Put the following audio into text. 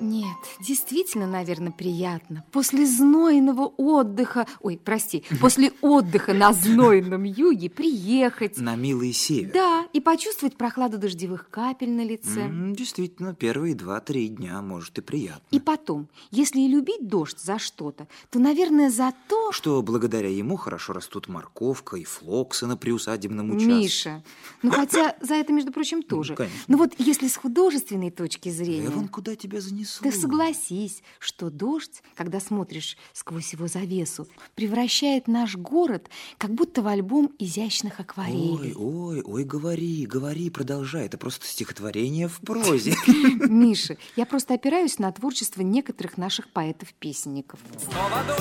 Нет, действительно, наверное, приятно. После знойного отдыха, после отдыха на знойном юге приехать. На милый север. Да, и почувствовать прохладу дождевых капель на лице. Действительно, первые 2-3 дня, может, и приятно. И потом, если и любить дождь за что-то, то, наверное, за то, что благодаря ему хорошо растут морковка и флоксы на приусадебном участке. Миша, хотя за это, между прочим, тоже. Конечно. Вот если с художественной точки зрения... Вон куда тебя занесло. Ты согласись, что дождь, когда смотришь сквозь его завесу, превращает наш город как будто в альбом изящных акварелей. Ой, говори, продолжай. Это просто стихотворение в прозе. Миша, я просто опираюсь на творчество некоторых наших поэтов-песенников. Снова дождь